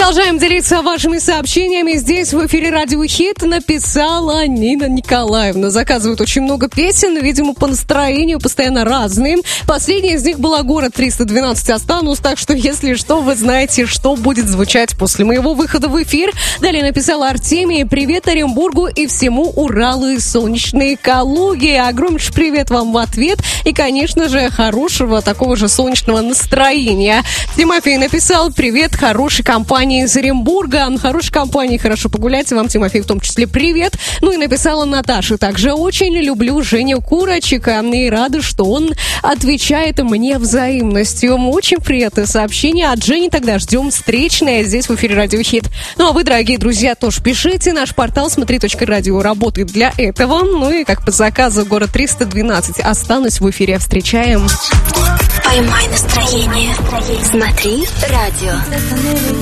Продолжаем делиться вашими сообщениями. Здесь в эфире Радио Хит написала Нина Николаевна. Заказывают очень много песен, видимо, по настроению постоянно разные. Последняя из них была «Город 312» останусь, так что, если что, вы знаете, что будет звучать после моего выхода в эфир. Далее написала Артемия: привет Оренбургу и всему Уралу и солнечной Калуге. Огромнейший привет вам в ответ. И, конечно же, хорошего такого же солнечного настроения. Тимофей написал: привет хорошей компании из Оренбурга. Хорошей компании, хорошо погулять. Вам, Тимофей, в том числе привет. Ну и написала Наташа также: очень люблю Женю Курочика и рада, что он отвечает мне взаимностью. Очень приятное сообщение от Жени. Тогда ждем встречное здесь в эфире Радио Хит. Ну а вы, дорогие друзья, тоже пишите. Наш портал смотри.радио работает для этого. Ну и как по заказу «Город 312» останусь в эфире. Встречаем. Поймай настроение. Смотри радио.